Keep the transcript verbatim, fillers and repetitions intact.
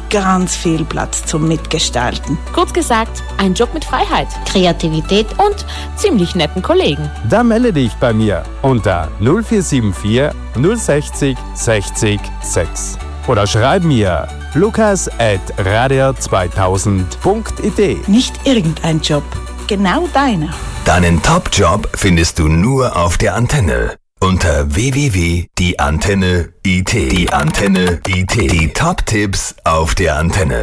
ganz viel Platz zum Mitgestalten. Kurz gesagt, ein Job mit Freiheit, Kreativität und ziemlich netten Kollegen. Dann melde dich bei mir unter null vier sieben vier null sechzig sechzig sechs oder schreib mir lukas at radio zweitausend punkt i d. Nicht irgendein Job, genau deiner. Deinen Top-Job findest du nur auf der Antenne. Unter w w w punkt die antenne punkt i t. Die Antenne punkt i t. Die Top-Tipps auf der Antenne.